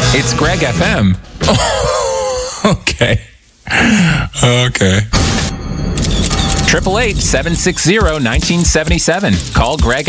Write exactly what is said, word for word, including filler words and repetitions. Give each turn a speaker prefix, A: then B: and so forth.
A: It's Greg F M. Okay. Okay. Triple eight seven six zero nineteen seventy seven. Call Greg